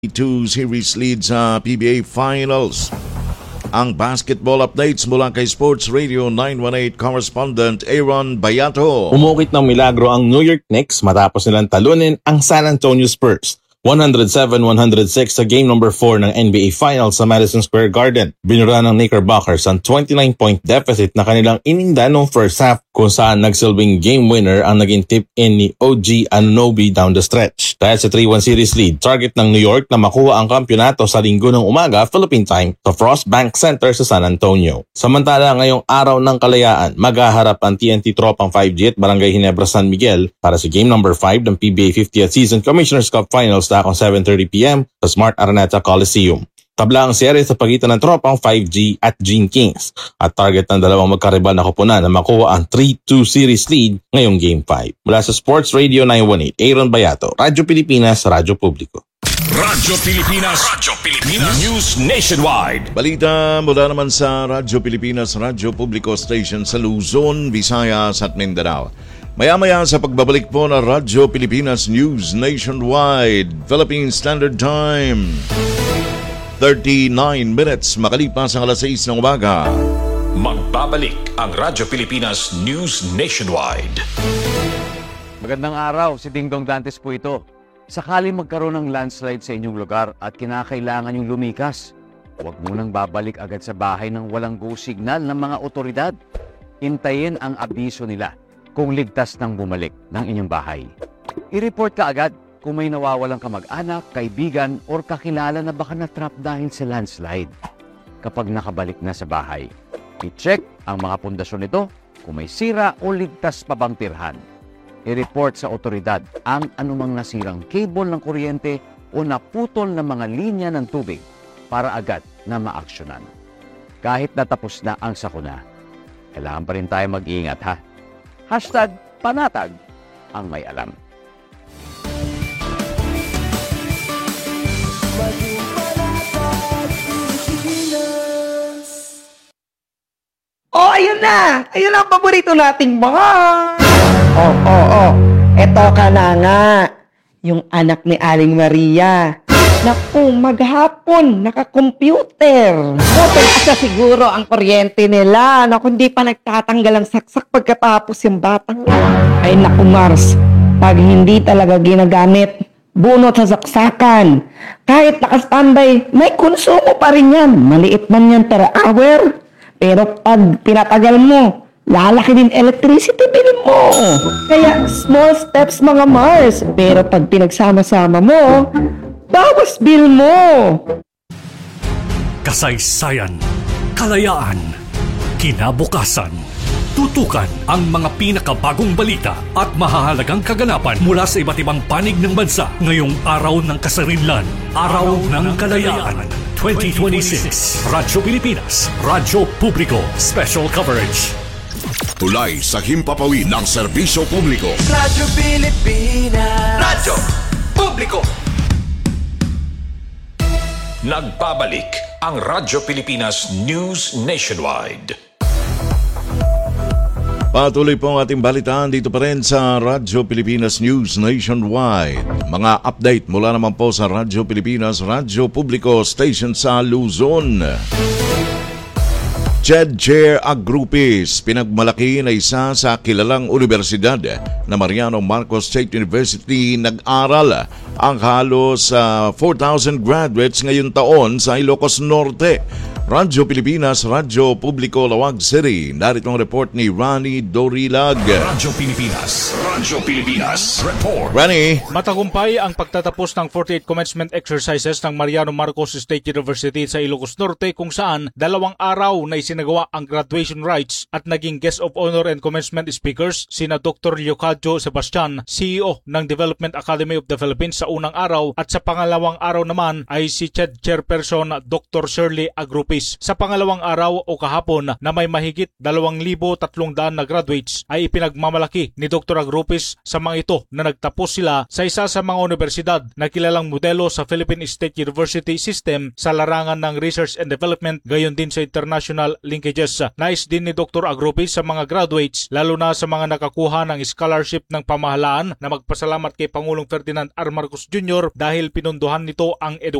2 series lead sa PBA Finals. Ang basketball updates mula kay Sports Radio 918 correspondent Aaron Bayato. Umukit ng milagro ang New York Knicks matapos nilang talunin ang San Antonio Spurs. 107-106 sa game number 4 ng NBA Finals sa Madison Square Garden. Binura ng Knickerbockers ang 29-point deficit na kanilang ininda noong first half kung saan nagsilbing game winner ang naging tip-in ni OG Anunoby down the stretch. Dahil sa 3-1 series lead, target ng New York na makuha ang kampyonato sa linggo ng umaga Philippine time sa Frost Bank Center sa San Antonio. Samantala ngayong araw ng kalayaan, maghaharap ang TNT Tropang 5G at Barangay Ginebra San Miguel para sa game number 5 ng PBA 50th Season Commissioner's Cup Finals na kung 7:30 p.m. sa Smart Araneta Coliseum. Tabla ang serye sa pagitan ng Tropang 5G at Gene Kings at target ng dalawang magkaribal na koponan na makuha ang 3-2 series lead ngayong Game 5. Mula sa Sports Radio 918, Aaron Bayato, Radyo Pilipinas, Radyo Publiko. Radyo Pilipinas, News Nationwide. Balita mula naman sa Radyo Pilipinas, Radyo Publiko Station sa Luzon, Visayas at Mindanao. Maya-maya sa pagbabalik po ng Radyo Pilipinas News Nationwide, Philippine Standard Time. 39 minutes makalipas ang alas 6 ng umaga. Magbabalik ang Radyo Pilipinas News Nationwide. Magandang araw, si Dingdong Dantes po ito. Sakali magkaroon ng landslide sa inyong lugar at kinakailangan yung lumikas, huwag munang babalik agad sa bahay ng walang go signal ng mga otoridad. Hintayin ang abiso nila kung ligtas nang bumalik ng inyong bahay. I-report ka agad kung may nawawalang kamag-anak, kaibigan, or kakilala na baka na-trap dahil sa landslide. Kapag nakabalik na sa bahay, i-check ang mga pundasyon nito kung may sira o ligtas pa bang tirhan. I-report sa otoridad ang anumang nasirang cable ng kuryente o naputol na mga linya ng tubig para agad na maaksyonan. Kahit natapos na ang sakuna, kailangan pa rin tayo mag-iingat ha. #panatag ang may alam. Oh, ayun na! Ayun ang paborito nating bar! Oh. Eto ka na nga. Yung anak ni Aling Maria. Naku, maghapon, naka-computer. Buti asa siguro ang kuryente nila. Naku, hindi pa nagtatanggal ang saksak pagkatapos yung batang. Ay naku, Mars, pag hindi talaga ginagamit, bunot sa saksakan. Kahit naka-standby, may konsumo pa rin yan. Maliit man yan per hour. Pero pag pinatagal mo, lalaki din electricity bill mo. Kaya small steps mga Mars. Pero pag pinagsama-sama mo, bawas bill mo. Kasaysayan, kalayaan, kinabukasan. Tutukan ang mga pinakabagong balita at mahahalagang kaganapan mula sa iba't ibang panig ng bansa ngayong araw ng kasarinlan, Araw ng Kalayaan 2026. Radyo Pilipinas, Radyo Publiko, Special Coverage. Tulay sa himpapawid ng serbisyo publiko. Radyo Pilipinas, Radyo Publiko. Nagbabalik ang Radyo Pilipinas News Nationwide. Patuloy po ang ating balitaan dito pa rin sa Radyo Pilipinas News Nationwide. Mga update mula naman po sa Radyo Pilipinas, Radyo Publiko Station sa Luzon. Chair Agrupis, pinagmalaki na isa sa kilalang universidad na Mariano Marcos State University, nag-aral ang halos 4,000 graduates ngayon taon sa Ilocos Norte. Radyo Pilipinas, Radyo Publiko, Lawag City. Narito ang report ni Rani Dorilag. Radyo Pilipinas, report. Rani. Matagumpay ang pagtatapos ng 48 commencement exercises ng Mariano Marcos State University sa Ilocos Norte kung saan 2 araw na isinagawa ang graduation rites at naging guest of honor and commencement speakers sina Dr. Leocadio Sebastian, CEO ng Development Academy of the Philippines sa unang araw at sa pangalawang araw naman ay si Chairperson Dr. Shirley Agrupis rupees. Sa pangalawang araw o kahapon na may mahigit 2,300 na graduates ay ipinagmamalaki ni Dr. Agrupis sa mga ito na nagtapos sila sa isa sa mga universidad na kilalang modelo sa Philippine State University System sa larangan ng Research and Development, gayon din sa international linkages. Nais din ni Dr. Agrupis sa mga graduates, lalo na sa mga nakakuha ng scholarship ng pamahalaan, na magpasalamat kay Pangulong Ferdinand R. Marcos Jr. dahil pinunduhan nito ang